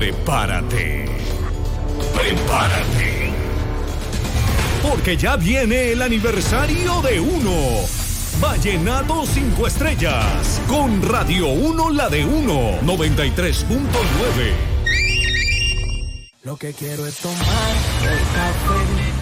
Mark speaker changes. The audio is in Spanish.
Speaker 1: prepárate. Prepárate. Porque ya viene el aniversario de Uno. Vallenato 5 estrellas. Con Radio 1, la de Uno, 93.9.
Speaker 2: Lo que quiero es tomar el café